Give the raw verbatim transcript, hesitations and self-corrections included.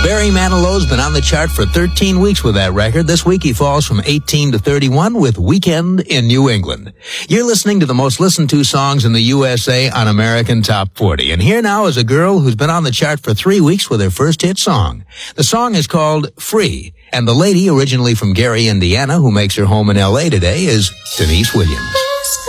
Barry Manilow's been on the chart for thirteen weeks with that record. This week he falls from eighteen to thirty-one with Weekend in New England. You're listening to the most listened to songs in the U S A on American Top forty. And here now is a girl who's been on the chart for three weeks with her first hit song. The song is called Free. And the lady, originally from Gary, Indiana, who makes her home in L A today, is Denise Williams.